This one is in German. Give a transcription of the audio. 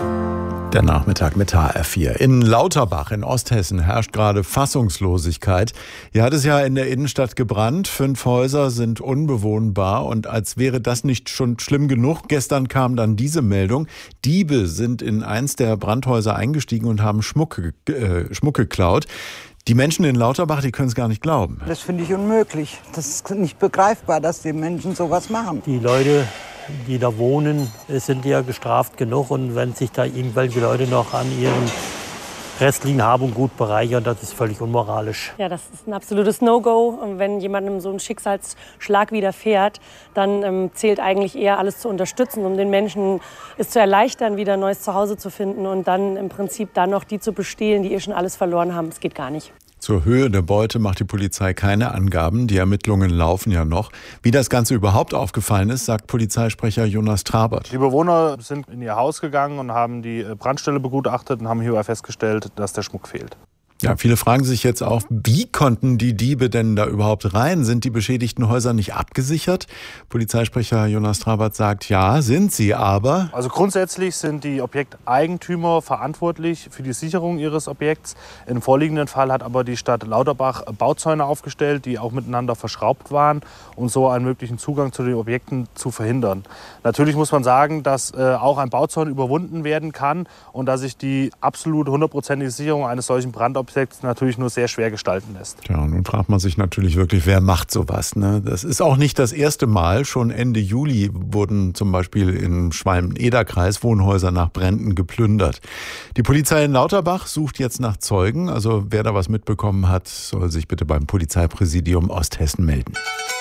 Der Nachmittag mit HR4. In Lauterbach in Osthessen herrscht gerade Fassungslosigkeit. Hier hat es ja in der Innenstadt gebrannt. 5 Häuser sind unbewohnbar. Und als wäre das nicht schon schlimm genug, gestern kam dann diese Meldung. Diebe sind in eins der Brandhäuser eingestiegen und haben Schmuck geklaut. Die Menschen in Lauterbach, die können es gar nicht glauben. Das finde ich unmöglich. Das ist nicht begreifbar, dass die Menschen sowas machen. Die Leute, die da wohnen, sind ja gestraft genug. Und wenn sich da irgendwelche Leute noch an ihren restlichen Hab und Gut bereichern, das ist völlig unmoralisch. Ja, das ist ein absolutes No-Go. Und wenn jemandem so ein Schicksalsschlag widerfährt, dann zählt eigentlich eher alles zu unterstützen, um den Menschen es zu erleichtern, wieder ein neues Zuhause zu finden und dann im Prinzip dann noch die zu bestehlen, die schon alles verloren haben. Das geht gar nicht. Zur Höhe der Beute macht die Polizei keine Angaben. Die Ermittlungen laufen ja noch. Wie das Ganze überhaupt aufgefallen ist, sagt Polizeisprecher Jonas Trabert. Die Bewohner sind in ihr Haus gegangen und haben die Brandstelle begutachtet und haben hierbei festgestellt, dass der Schmuck fehlt. Ja, viele fragen sich jetzt auch, wie konnten die Diebe denn da überhaupt rein? Sind die beschädigten Häuser nicht abgesichert? Polizeisprecher Jonas Trabert sagt, ja, sind sie, aber... Also grundsätzlich sind die Objekteigentümer verantwortlich für die Sicherung ihres Objekts. Im vorliegenden Fall hat aber die Stadt Lauterbach Bauzäune aufgestellt, die auch miteinander verschraubt waren, um so einen möglichen Zugang zu den Objekten zu verhindern. Natürlich muss man sagen, dass auch ein Bauzaun überwunden werden kann und dass sich die absolut 100%ige Sicherung eines solchen Brandobjekts natürlich nur sehr schwer gestalten lässt. Ja, nun fragt man sich natürlich wirklich, wer macht sowas, ne? Das ist auch nicht das erste Mal. Schon Ende Juli wurden zum Beispiel im Schwalm-Eder-Kreis Wohnhäuser nach Bränden geplündert. Die Polizei in Lauterbach sucht jetzt nach Zeugen. Also wer da was mitbekommen hat, soll sich bitte beim Polizeipräsidium Osthessen melden.